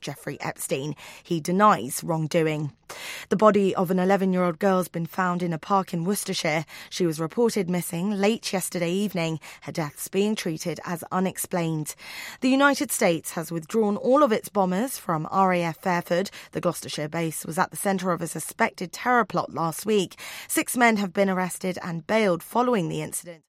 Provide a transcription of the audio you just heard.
Jeffrey Epstein. He denies wrongdoing. The body of an 11-year-old girl has been found in a park in Worcestershire. She was reported missing late yesterday evening. Her death's being treated as unexplained. The United States has withdrawn all of its bombers from RAF Fairford. The Gloucestershire base was at the centre of a suspected terror plot last week. 6 men have been arrested and bailed following the incident.